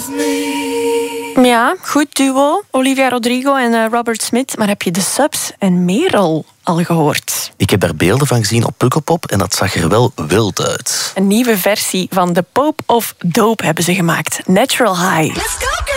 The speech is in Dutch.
Ja, goed duo. Olivia Rodrigo en Robert Smith. Maar heb je de Subs en Merel al gehoord? Ik heb daar beelden van gezien op Pukkelpop en dat zag er wel wild uit. Een nieuwe versie van The Pope of Dope hebben ze gemaakt. Natural High. Let's go, girl.